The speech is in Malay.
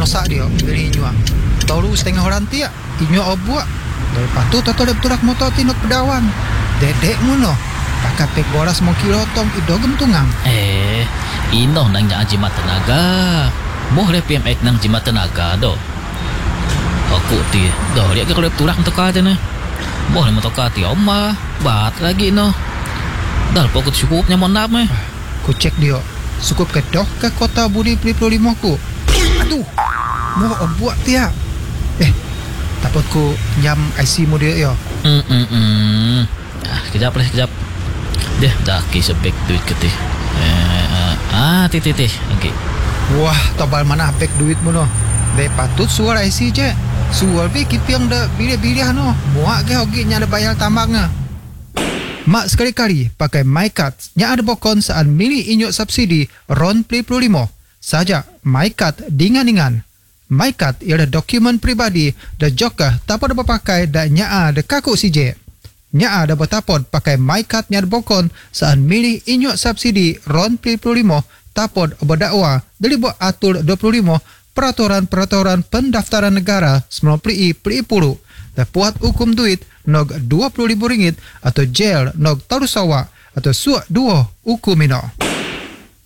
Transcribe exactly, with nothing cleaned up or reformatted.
masa dia beli inyo baru setengah orang tiak inyo obuak dari patu toto dep turak motor tinuk pedawang dedek muno pakai pek boras mau kilotong ido gentungang eh ino nang nya jimat tenaga moh le P M X nang jimat tenaga do aku ti do dia ke kalau turak teka aja nih moh le motoka ti oma bat lagi no dah pokok cukupnya mon nap meh ku cek dia cukup ke doh ke kota Budi Pli Pli lima ku aduh mau obuak tiak eh takut ku nyam I C mu dia yo hmm hmm hmm ah kejap lah kejap deh dah ki sebek duit ketih eh ah titih tih okey wah tobal mana bek duit mu no de patut suar I C je suar be kipiang da bilih-bilih no muak ke hogi nya ada bayar tambangnya mak sekali-kali pakai MyCard nya ada bokon saat milih inyo subsidi RON Pli Pli lima saja MyCard dingan-dingan MyCard ialah dokumen pribadi dan juga dapat dipakai dan nya ada kaku C J nya ada betapod pakai MyCard nya ada bokon saat milih inyo subsidi RON Pli Pli lima tapod berdakwa dari buat atur dua puluh lima peraturan-peraturan pendaftaran negara sembilan puluh i puluh puluh dan buat hukum duit nog dua puluh ribu ringgit atau jail nog tarusawa atau suak dua hukum ino.